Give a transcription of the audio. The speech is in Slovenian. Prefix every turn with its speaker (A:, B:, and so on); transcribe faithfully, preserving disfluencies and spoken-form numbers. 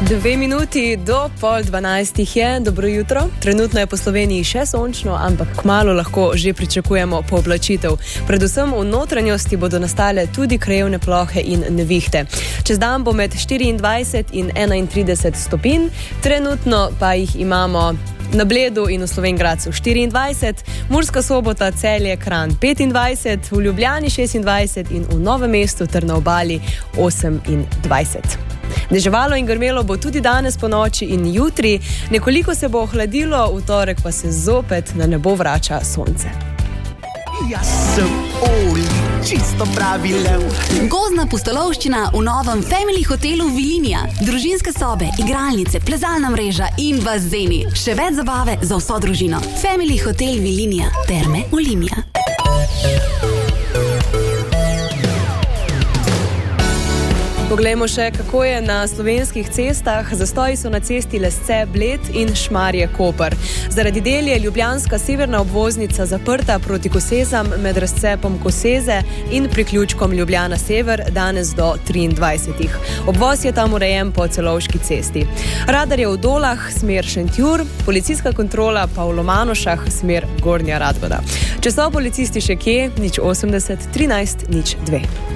A: Dve minuti do pol dvanajstih je, dobro jutro. Trenutno je po Sloveniji še sončno, ampak kmalu lahko že pričakujemo pooblačitev. Predvsem v notranjosti bodo nastale tudi krajevne plohe in nevihte. Čez dan bo med štiriindvajset in enaintrideset stopinj, trenutno pa jih imamo na Bledu in v Slovenj Gradcu štiriindvajset, Murska Sobota, Celje, Kranj petindvajset, v Ljubljani šestindvajset in v Novem mestu ter na Obali osemindvajset. Deževalo in grmelo bo tudi danes po noči in jutri, nekoliko se bo ohladilo, v torek pa se zopet na nebo vrača sonce.
B: Jaz sem Oli, čisto pravi lev.
C: Gozdna pustolovščina v novem Family hotelu Vilinija. Družinske sobe, igralnice, plezalna mreža in bazeni. Še več zabave za vso družino. Family hotel Vilinija. Terme Olimia.
A: Poglejmo še, kako je na slovenskih cestah. Zastoji so na cesti Lesce, Bled in Šmarje, Koper. Zaradi del je ljubljanska severna obvoznica zaprta proti Kosezam med razcepom Koseze in priključkom Ljubljana Sever danes do triindvajsetih. Obvoz je tam urejen po Celovški cesti. Radar je v Dolah, smer Šentjur, policijska kontrola pa v Lomanošah, smer Gornja Radgoda. Če so policisti še kje, nič osemdeset, trinajst, nič dve.